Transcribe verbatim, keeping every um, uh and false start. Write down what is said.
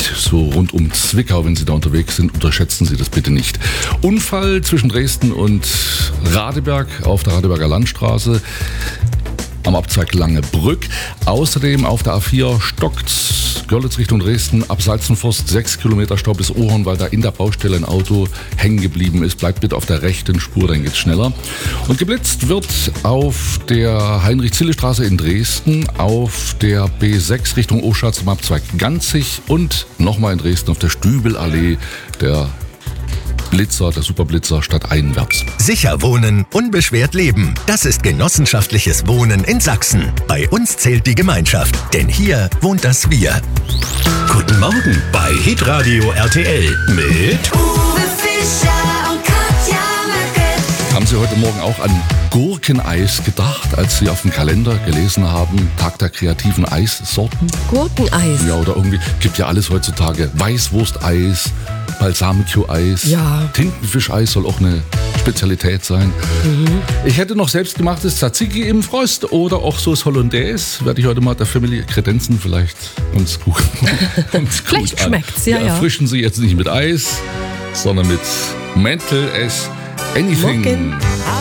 so rund um Zwickau, wenn Sie da unterwegs sind, unterschätzen Sie das bitte nicht. Unfall zwischen Dresden und Radeberg auf der Radeberger Landstraße am Abzweig Langebrück. Außerdem auf der A vier stockt Görlitz Richtung Dresden ab Salzenforst sechs Kilometer Stau bis Ohren, weil da in der Baustelle ein Auto hängen geblieben ist. Bleibt bitte auf der rechten Spur, dann geht's schneller. Und geblitzt wird auf der Heinrich-Zille-Straße in Dresden, auf der B sechs Richtung Oschatz am Abzweig Ganzig und nochmal in Dresden auf der Stübelallee, der Blitzer, der Superblitzer stadteinwärts. Sicher wohnen, unbeschwert leben. Das ist genossenschaftliches Wohnen in Sachsen. Bei uns zählt die Gemeinschaft, denn hier wohnt das Wir. Guten Morgen bei Hitradio R T L mit Uwe Fischer und Katja Möcke. Haben Sie heute Morgen auch an Gurkeneis gedacht, als Sie auf dem Kalender gelesen haben, Tag der kreativen Eissorten? Gurkeneis. Ja, oder irgendwie, gibt ja alles heutzutage. Weißwursteis, Balsamico-Eis, Ja. Tintenfischeis soll auch eine Spezialität sein. Mhm. Ich hätte noch selbstgemachtes Tzatziki im Frost oder auch Sauce Hollandaise. Werde ich heute mal der Familie kredenzen, vielleicht uns gut. uns Vielleicht gut an. schmeckt's, ja, Wir ja. erfrischen Sie jetzt nicht mit Eis, sondern mit Mental as Anything. Morgen.